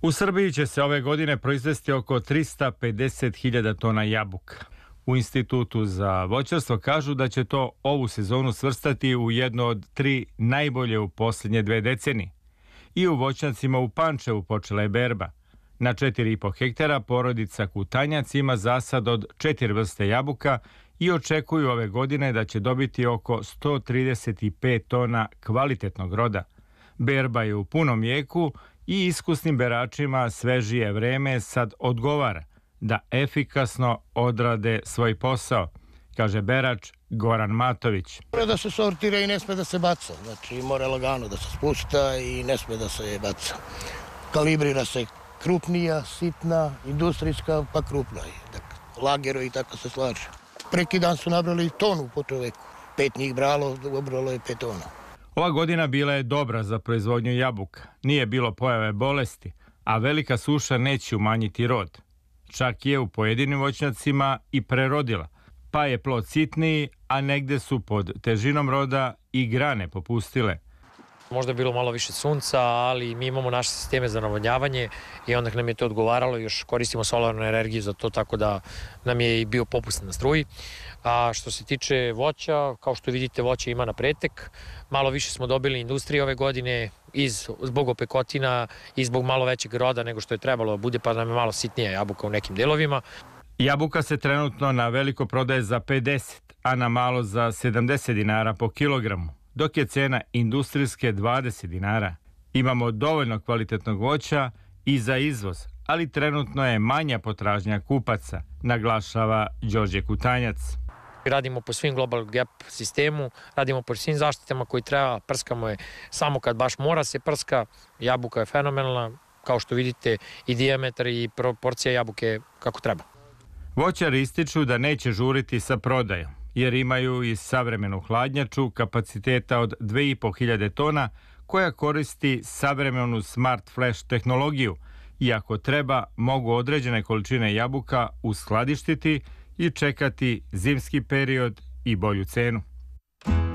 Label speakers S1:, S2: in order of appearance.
S1: U Srbiji će se ove godine proizvesti oko 350.000 tona jabuka. U Institutu za voćarstvo kažu da će to ovu sezonu svrstati u jedno od 3 najbolje u posljednje 2 decenije. I u voćnjacima u Pančevu počela je berba. Na 4,5 hektara porodica Kutanjac ima zasad od 4 vrste jabuka i očekuju ove godine da će dobiti oko 135 tona kvalitetnog roda. Berba je u punom jeku i iskusnim beračima svežije vreme sad odgovara da efikasno odrade svoj posao, kaže berač Goran Matović.
S2: Mora da se sortira i ne sme da se baca, znači mora lagano da se spušta i ne sme da se baca. Kalibrira se krupnija, sitna, industrijska pa krupna. Lagero i tako se slaže. Preki dan su nabrali tonu po čoveku. 5 njih bralo, obralo je 5 tona.
S1: Ova godina bila je dobra za proizvodnju jabuka. Nije bilo pojave bolesti, a velika suša neće umanjiti rod. Čak je u pojedinim voćnjacima i prerodila, pa je plod sitniji, a negde su pod težinom roda i grane popustile.
S3: Možda je bilo malo više sunca, ali mi imamo naše sisteme za navodnjavanje i onda nam je to odgovaralo, još koristimo solarnu energiju za to, tako da nam je i bio popust na struji. A što se tiče voća, kao što vidite, voće ima na pretek. Malo više smo dobili industrije ove godine zbog opekotina i zbog malo većeg roda nego što je trebalo da bude, pa nam je malo sitnija jabuka u nekim delovima.
S1: Jabuka se trenutno na veliko prodaje za 50, a na malo za 70 dinara po kilogramu, dok je cena industrijske 20 dinara. Imamo dovoljno kvalitetnog voća i za izvoz, ali trenutno je manja potražnja kupaca, naglašava Đorđe Kutanjac.
S3: Radimo po svim Global Gap sistemu, radimo po svim zaštitama koji treba, prskamo je samo kad baš mora se prska. Jabuka je fenomenalna, kao što vidite i dijametar i proporcija jabuke kako treba.
S1: Voćari ističu da neće žuriti sa prodajom, jer imaju i savremenu hladnjaču kapaciteta od 2.500 tona koja koristi savremenu Smart Flash tehnologiju i ako treba mogu određene količine jabuka uskladištiti i čekati zimski period i bolju cenu.